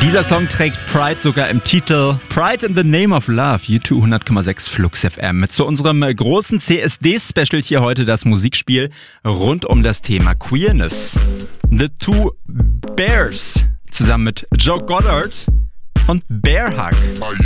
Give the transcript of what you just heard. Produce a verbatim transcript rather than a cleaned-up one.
Dieser Song trägt Pride sogar im Titel. Pride in the Name of Love, U zwei hundert Komma sechs Flux F M. Zu unserem großen C S D-Special hier heute das Musikspiel rund um das Thema Queerness. The Two Bears zusammen mit Joe Goddard und Bear Hug.